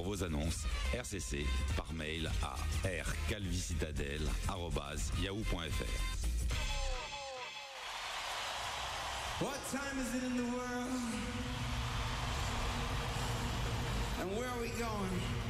vos annonces, RCC, par mail à rcalvicitadel@yahoo.fr. What time is it in the world? And where are we going?